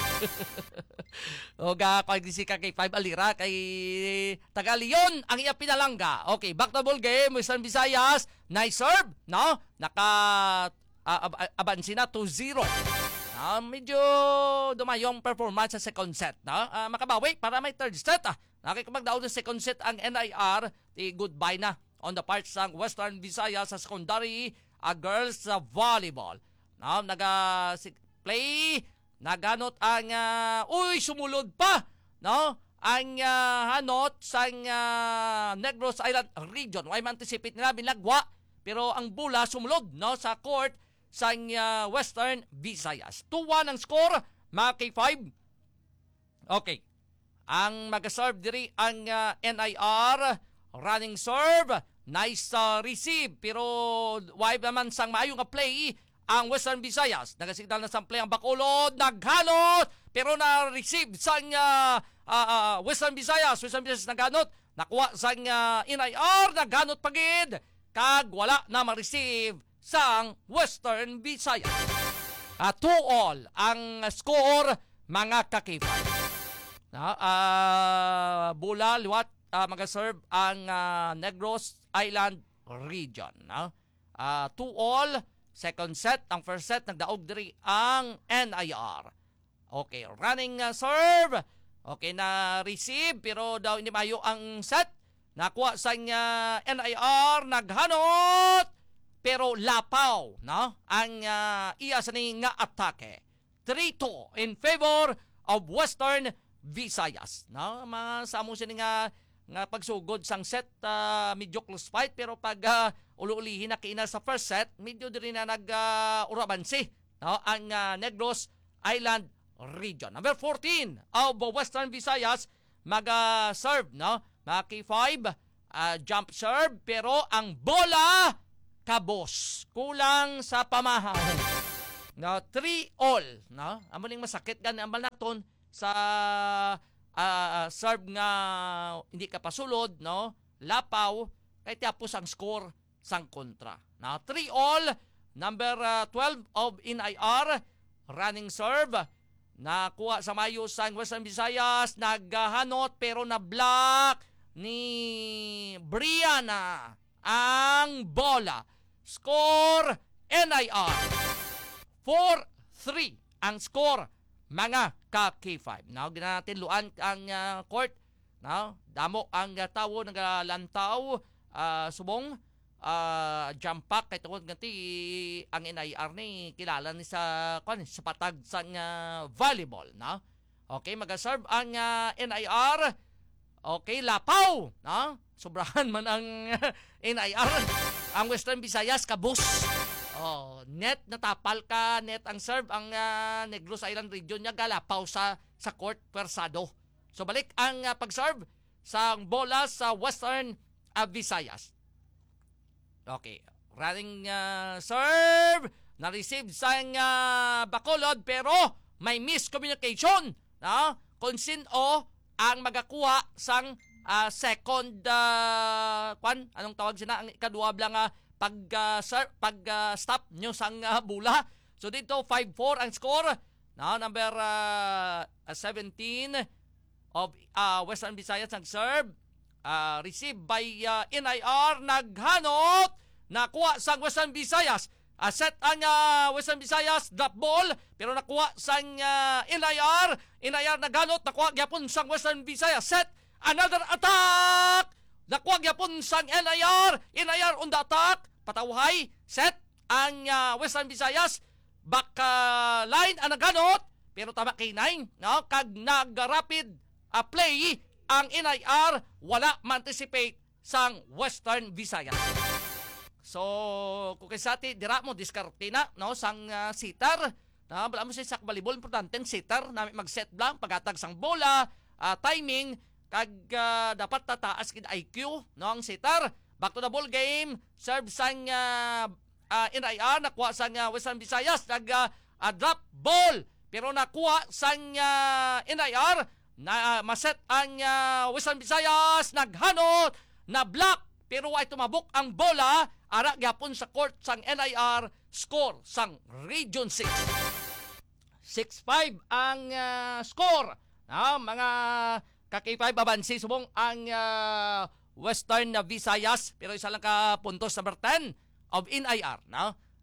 Speaker 2: O ga kay si K five Alira kay taga Leon ang iya pinalangga. Okay, back to ball game Western Visayas. Nice serve, no? Naka uh, abansi na two zero. Ah, medyo dumayong performance sa second set, no? Ah, makabawi para may third set. Ah. Nakikipagdaon sa second set ang N I R, di goodbye na on the part ng Western Visayas sa secondary uh, girls sa volleyball. No, naga si- play, naganot ang uh, uy, sumulod pa, no? Ang uh, hanot sa uh, Negros Island region. Why anticipate nila binagwa, pero ang bola sumulod, no, sa court sa uh, Western Visayas. two one ang score, mga K five. Okay. Ang mag-serve diri ang uh, N I R, running serve, nice uh, receive, pero why naman sang maayo nga play ang Western Visayas. Nagasignal na sang play ang Bacolod, naghanot, pero na-receive sang uh, uh, uh, Western Visayas. Western Visayas naghanot, nakuha sang uh, N I R, naghanot pagid, kag wala na ma-receive sang Western Visayas. Uh, two all ang score, mga kakipay. Na uh, bola liwat uh, mag-serve ang uh, Negros Island region. No? Uh, two all, second set, ang first set nagdaog diri ang N I R. Okay, running uh, serve. Okay, na receive pero daw hindi mayo ang set. Nakuha sa uh, N I R, naghanot pero lapaw, no? Ang uh, iya sa nga atake. three two in favor of Western Visayas. No? Mga samo siya nga, nga pagsugod sang set, uh, medyo close fight, pero pag uh, ulu-ulihin na kiina sa first set, medyo din na nag-urabansi, uh, no? Ang uh, Negros Island region. Number fourteen of Western Visayas, mag-serve, no? Mga K five, uh, jump serve, pero ang bola, kabos. Kulang sa pamahaw. No, three all, no? Amo ning masakit gan ang naton sa uh, serve nga hindi ka pasulod, no? Lapaw, kay tapos ang score sang kontra. Now, three all, number uh, twelve of N I R, running serve, nakuha sa mayo sang Western Visayas, naghanot pero na-block ni Brianna ang bola. Score, N I R. four three ang score, mga ka-K five. Now, ginatinluan ang uh, court. Now, damo ang uh, tawo nagalantaw, uh, subong, uh, jump pack, kay tungod ganti ang N I R ni kilala ni sa, kwan, sa patag sa uh, volleyball. No? Okay, mag-serve ang uh, N I R. Okay, lapaw. No? Sobrahan man ang uh, N I R. Ang Western Visayas, kabus. Oh, net natapal ka, net ang serve ang uh, Negros Island region niya galapaw sa sa court persado. So balik ang uh, pag-serve sa bola sa Western uh, Visayas. Okay, running uh, serve, na-receive sa uh, Bacolod pero may miscommunication, no? Kung sino ang magakuha sang uh, second uh, kwan, anong tawag sina ang ikaduwa lang uh, pag uh, sir, pag uh, stop nyo sang uh, bula. So dito five four ang score. Now number uh, seventeen of uh, Western Visayas ang serve. Uh, received by uh, N I R, naghanot, nakuha sang Western Visayas. Uh, set ang uh, Western Visayas, drop ball, pero nakuha sang uh, N I R. N I R naghanot, nakuha gyapon sang Western Visayas. Set, another attack! Nakuha gyapon sang N I R. N I R on the attack. Patawhay, set ang uh, Western Visayas, back uh, line ang naghanot, pero tama K nine, no? Kag nag-rapid uh, play ang N I R, wala ma-anticipate sang Western Visayas. So, kung kisati, dira mo, diskarte na, no? Sang uh, sitar, no? Bala mo siya sa volleyball, importante sitar, namin mag-set lang, paghatag sang bola, uh, timing, kag uh, dapat tataas kin I Q, no? Ang sitar. Back to the ball game. Serve sang uh, uh, N I R. Nakuha sang uh, Western Visayas. Nag uh, uh, drop ball. Pero nakuha sang uh, N I R. Na, uh, maset ang uh, Western Visayas. Naghanot. Na block. Pero ay tumabok ang bola. Ara gyapon sa court sang N I R. Score sang Region six. six five ang uh, score. Na, mga ka-K five abansi. Subong ang Uh, Western Visayas, pero isa lang ka puntos number ten of N I R, no?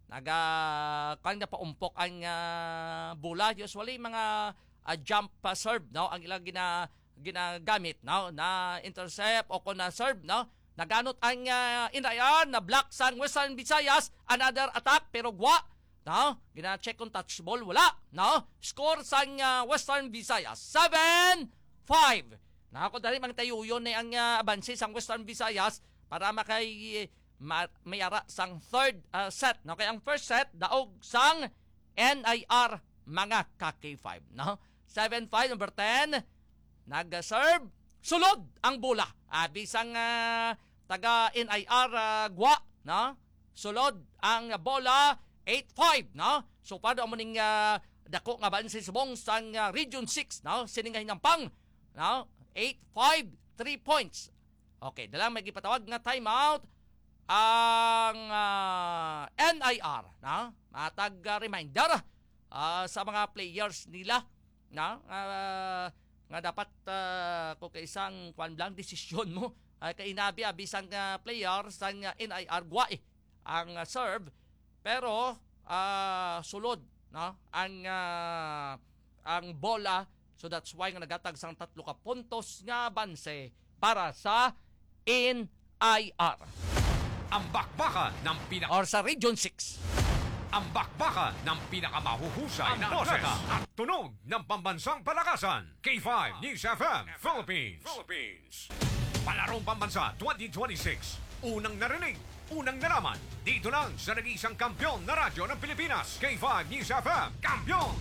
Speaker 2: naga kan nga paumpok ang uh, bola. Usually mga uh, jump uh, serve, no, ang ilang gina ginagamit, no, na intercept o kung na serve, no. Naganot ang uh, inayan na block sang Western Visayas, another attack pero gwa, no, gina-check kung touch ball, wala, no. Score sang uh, Western Visayas seven five. Na ako dali mang tayuyon ni ang uh, abansi sang Western Visayas para makay Ma- mayara sang third uh, set, no? Kaya ang first set daog sang N I R mga ka K five, no? seven five, number ten nag-serve, sulod ang bola, ah, bisang uh, taga N I R uh, gwa, no? Sulod ang bola eight five, no? So pado mo ning uh, dako nga ban si subong sang uh, Region six, no? Siningay ng pang, no? eight five, three points. Okay, dalang may gipatawag nga timeout ang uh, N I R, na matag uh, reminder uh, sa mga players nila, na uh, nga dapat uh, kung kaisang kwan lang desisyon mo ay uh, kainabi abisang uh, player sa uh, N I R gwa eh, ang uh, serve pero uh, sulod, no, ang uh, ang bola, so that's why nga nagatag sang tatlo ka puntos nga banse para sa N I R.
Speaker 3: Ang bakbakan ng pinaka
Speaker 2: Or sa Region six.
Speaker 3: ang bakbakan ng pinakamahuhusay na boses at tunog ng pambansang palakasan. K five News F M Philippines. Philippines. Palarong Pambansa twenty twenty-six. Unang narinig, unang nalaman. Dito lang sa nag-iisang kampyon na radyo ng Pilipinas. K five News F M. Kampyon!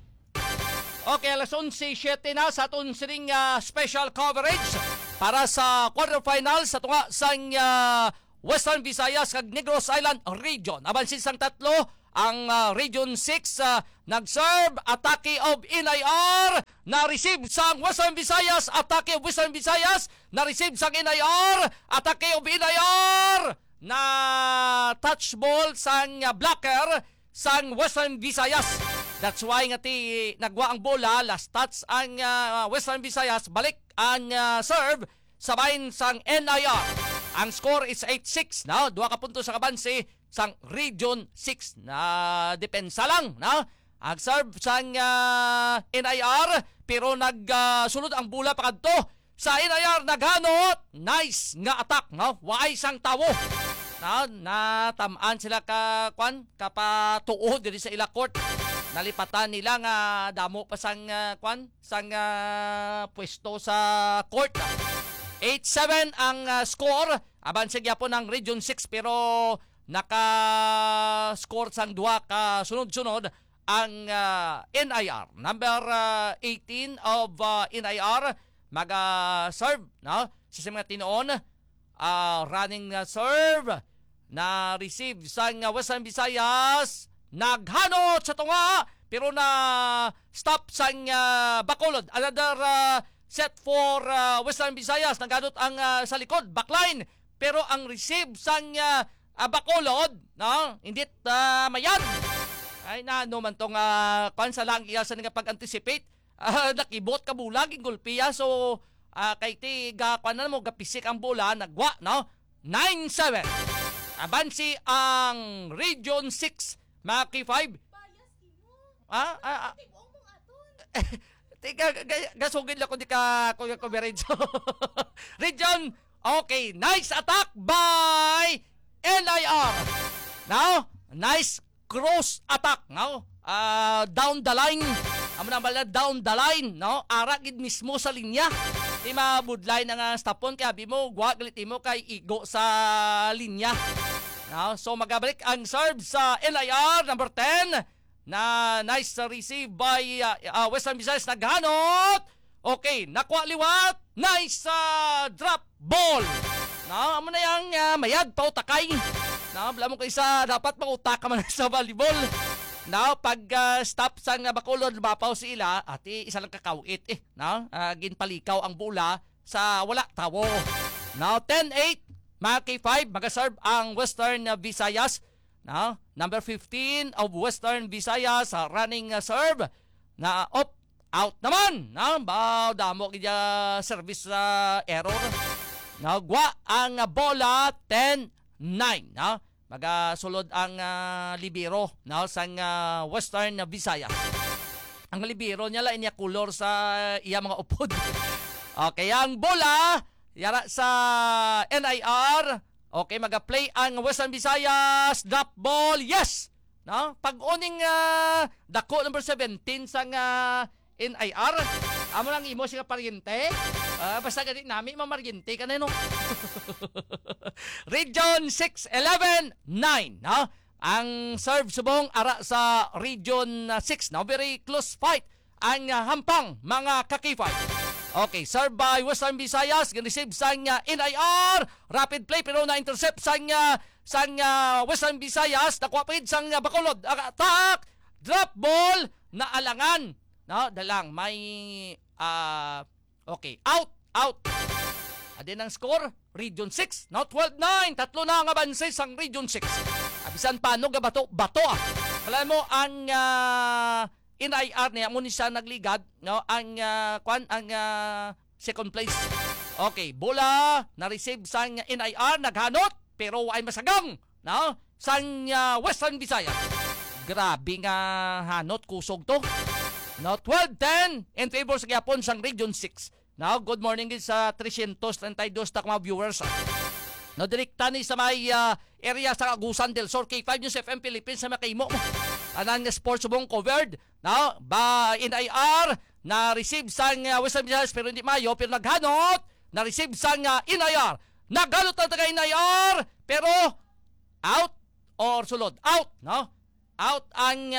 Speaker 2: Okay, alas onse siyete na sa atong sining uh, special coverage para sa quarterfinals sa tunga sang uh, Western Visayas kag Negros Island Region. Abansin sang tatlo, ang uh, Region six uh, nag-serve, atake of N I R, na-receive sang Western Visayas, atake of Western Visayas, na-receive sang N I R, atake of N I R, na touch ball sang uh, blocker sang Western Visayas. That's why nga ti nagwa ang bola, last touch ang uh, Western Visayas, balik ang uh, serve, sabayin sang N I R. Ang score is eight six, no? Dua ka punto sa kabansi sang Region six na depensa lang, no? Ang serve sang uh, N I R pero nagsunod uh, ang bola pakadto sa N I R, naghanot, nice nga attack, no? Waay sang tawo. No, natamaan sila ka kwan kapatuod diri sa ila court. Nalipatan nila nga damo pa sang uh, kwan sang uh, pwesto sa court. eight seven ang uh, score. Aban sa gyapon ng Region six pero naka-score sang duha ka sunod-sunod ang uh, N I R. Number uh, eighteen of uh, N I R maga-serve, no? Sa mga tinuon, uh, running uh, serve na receive sang uh, Western Visayas, naghanot sa tunga pero na stop sang uh, Bacolod. Another uh, set for uh, Western Visayas, naghanot ang uh, sa likod, backline, pero ang receive sang uh, uh, Bacolod, no, hindi uh, mayan. Ay na no man tong uh, kan sa lang iya sa nga pag-anticipate, uh, nakibot ka bulag ing gulpiya, so uh, kay ti ga kanan mo gapisik ang bola, nagwa, no, nine seven. Abansi ang Region six, Maki five.
Speaker 4: Bias mo.
Speaker 2: Ah, ah, ah.
Speaker 4: Tibong mong aton.
Speaker 2: Tika, gasugin lang ko di ka kuya coverage. Region, okay, nice attack by N I R. Now, nice cross attack, no? Uh, down the line. Amo na bala down the line, no? Aragid mismo sa linya. Di mabudlay na nga stopon kaya abi mo, gwa galit mo kay igo sa linya. No? So magabalik ang serve sa N I R, number ten. Na nice uh, receive by uh, uh, Western Visayas, naghanot. Okay, nakuha liwat. Nice uh, drop ball. No, amo na yang uh, mayad pa utakay. No, bala mo kay isa dapat mautak ka man sa volleyball. No, pag uh, stop sang uh, Bacolod, lumapaw si ila at isa lang kakawit eh, no? Uh, ginpalikaw ang bola sa wala tawo. Now ten eight, Maki five, mag-serve ang Western uh, Visayas. No? Number fifteen of Western Visayas, uh, running uh, serve na up, out naman. No? Bao damo kaya service uh, error. Nagwa ang uh, bola ten nine. No? magasulod ang uh, libero no sang uh, Western Visayas. Ang libero niya la inya color sa iya mga upod. Okay, ang bola yara sa N I R. Okay, maga-play ang Western Visayas drop ball. Yes. No? Pag-uning uh, dako number seventeen sang uh, N I R. Amo lang imo siya paryente. Uh, basta gani nami mamaryente ka na no. Region six eleven nine, no? Ang serve subong ara sa Region six, no? Very close fight ang uh, hampang mga kakifay. Okay, serve by Western Visayas, receive sang uh, N I R, rapid play pero na-intercept sang uh, sang uh, Western Visayas, nakuha pa sang uh, Bacolod, attack, drop ball, na alangan. No, dalang may uh, okay, out, out. Adin ang score, Region six, no, twelve nine, tatlo na nga banse sang Region six. Abisan paano ga bato, bato ah. Alam mo ang uh, N I R niya mo ni siya nagligad, no, ang uh, kwan ang uh, second place. Okay, bola na receive sang N I R, naghanot pero ay masagang, no, sang uh, Western Visayas. Grabe nga hanot kusog to. No, twelve ten in favor sa gyapon sang Region six. Now, good morning sa three thirty-two tak mga viewers. No, direkta ni sa may uh, area sa Agusan del Sur, K five News F M Philippines sa Makaimo. Anan nga sports bong covered. Now, ba N I R na receive sang uh, Western Visayas pero hindi mayo pero naghanot na receive sang uh, N I R. Naghanot ang taga N I R pero out or sulod. Out, no? Out ang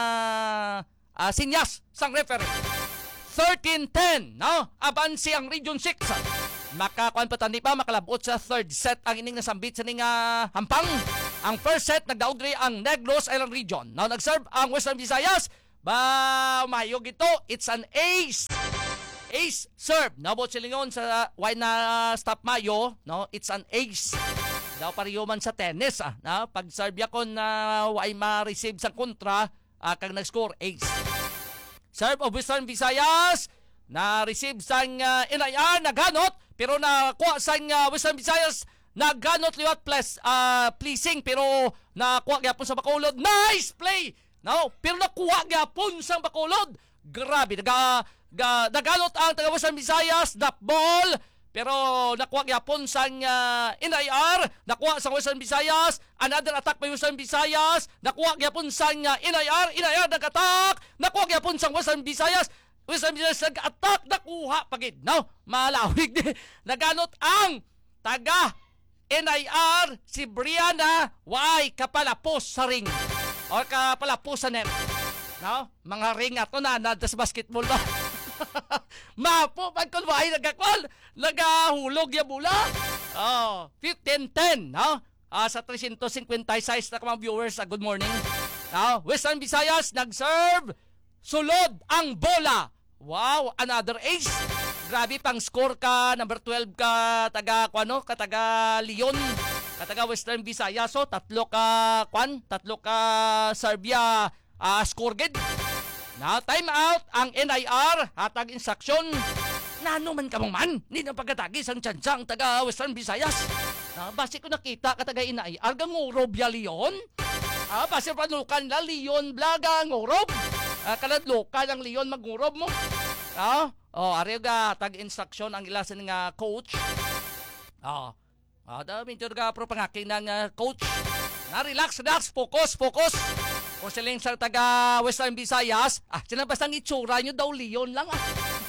Speaker 2: uh, uh, sinyas sang referee. thirteen ten, no? Abansi ang Region six. Makakuan pa tani pa makalabot sa third set ang ining nasambit sa ning uh, hampang. Ang first set nagdaugri ang Negros Island Region. Now nag-serve ang Western Visayas. Ba mayog ito. It's an ace. Ace serve. Nabot silingon sa why na stop mayo, no? It's an ace. Daw pariyo man sa tennis ah. Na pag serve yakon na uh, why ma-receive sa kontra uh, kag nag-score ace. Serve of Western Visayas na receive sang uh, N I R naghanot pero nakuha sang uh, Western Visayas naghanot liwat plus uh, pleasing pero nakuha gyapon sa Bacolod. Nice play. No, pero nakuha gyapon sang Bacolod. Grabe naga ga, naghanot ang taga Western Visayas drop ball pero nakuha gyapon sang uh, N I R, nakuha sang Western Visayas, another attack by Western Visayas, nakuha gyapon sang uh, N I R, N I R nag-attack, nakuha gyapon sang Western Visayas, Western Visayas nag-attack, nakuha pagid. No, malawig di. Naganot ang taga N I R si Brianna why kapalapos sa ring or kapalapos sa net. No, mga ring ato na na sa basketball ba. Mapo pagkon why nagakwal nagahulog ya bula. Oh, fifteen ten, no? Uh, sa three fifty-six na mga viewers, uh, good morning. No, Western Visayas nag-serve, sulod ang bola. Wow, another ace. Grabe pang score ka, number twelve ka taga kwano, ka taga Leon, ka taga Western Visayas. So tatlo ka kwan, tatlo ka Serbia uh, score gid. Now, time out ang N I R, hatag instruction. Nano man ka mong man, hindi na pagkatagis ang tsansang taga Western Visayas. Ah, basi ko nakita ka taga N I R, gang ngurob ya Leon. Ah, basi panukan la Leon blaga ngurob. Ah, kaladlokan ang Leon magngurob mo. Ah, oh, ari ga tag instruction ang ilasan nga coach. Ah, ah, da mintur ga pro pangaking ng uh, coach. Na relax, relax, focus, focus. Kung siling sa taga Western Visayas, ah, sila basta ang itsura nyo daw, Leon lang ah.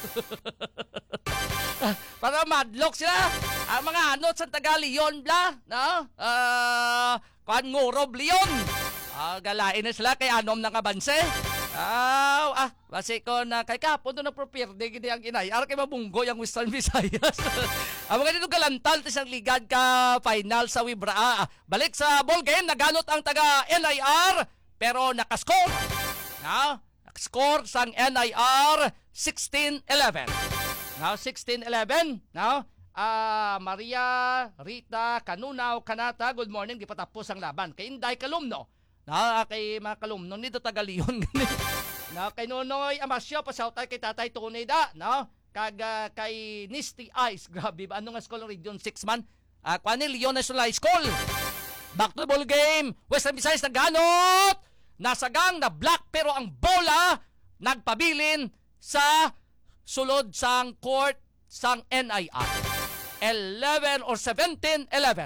Speaker 2: Para madlock sila. Ang mga anot sa taga Leon bla, no? Ah, kan ngurob Leon. Ah, galain na sila kay anom ng abanse. Ah, ah, basi ko na kay kapon to na propierde gidi ang inay. Ar kay mabunggo yung Western Visayas. Ang mga dito galantal tisang ligad ka final sa Wibra. Ah, balik sa ball game, naganot ang taga N I R. Pero nakascore. No? Nakascore sang N I R sixteen eleven. Now sixteen eleven. No? Ah, uh, Maria, Rita, Kanunaw, Kanata, good morning. Di pa tapos ang laban. Kay Inday Kalumno. No, kay mga Kalumno nito taga Leon. No, kay Nonoy Amasyo pasautay kay Tatay Tunay da, no? Kag uh, kay Nisty Ice. Grabe ba ano nga school Region six man? Ah, uh, kwani Leon National High School. Back to the ball game. Western Visayas naghanot. Nasagang na black pero ang bola nagpabilin sa sulod sang court sang N I R. eleven or seventeen eleven.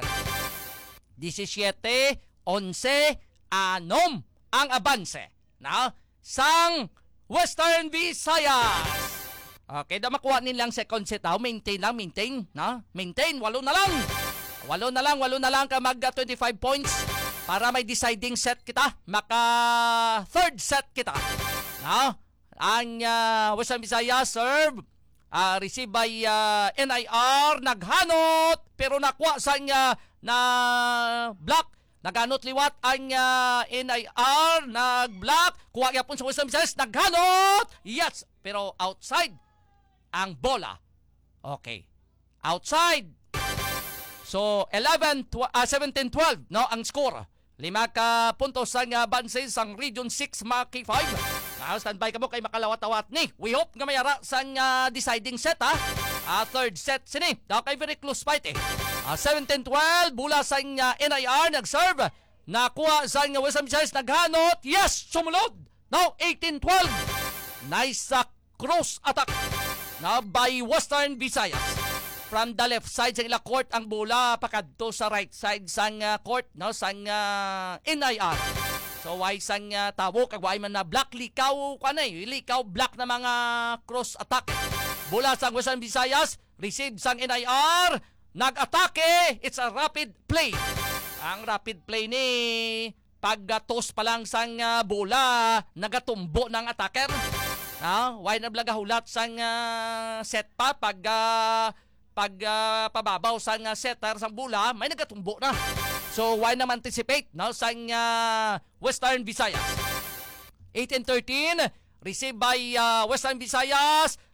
Speaker 2: seventeen eleven anom ang abanse na sang Western Visayas. Okay, da makuha nilang second set ha. Maintain lang, maintain. Na? Maintain, walo na lang. Walo na lang, walo na lang ka mag twenty-five points para may deciding set kita. Maka third set kita. Na? Ang uh, Western Visayas serve. Uh, receive by uh, N I R. Naghanot. Pero nakuha sa uh, na block. Naghanot liwat ang uh, N I R. Nag-block. Kuha yapon sa Western Visayas. Naghanot. Yes. Pero outside ang bola. Okay. Outside. So, eleven, seventeen twelve, no, ang score. Lima ka puntos ang uh, banses sang Region six, Maki five. Now, standby ka mo kay makalawat-awat ni. We hope nga mayara sang uh, deciding set, ha? Uh, third set, sini. Daw kay very close fight, eh. Uh, seventeen twelve, bula sang uh, N I R, nag-serve. Nakuha sang uh, Western Visayas, naghanot. Yes, sumulod. Now, eighteen twelve. Nice uh, cross attack na by Western Visayas. From the left side sa ila court ang bola pakadto sa right side sang uh, court no sang uh, N I R. So why sang uh, tawo kag why man na black likaw kanay likaw black na mga cross attack. Bola sang Western Visayas receive sang N I R nag-atake. It's a rapid play. Ang rapid play ni paggatos pa lang sang uh, bola nagatumbo ng attacker. Ah, why na blaga hulat sang uh, set pa pag uh, pag uh, pababaw sang uh, setter sang bola, may nagatumbo na. So why naman anticipate no sang uh, Western Visayas. eighteen thirteen received by uh, Western Visayas.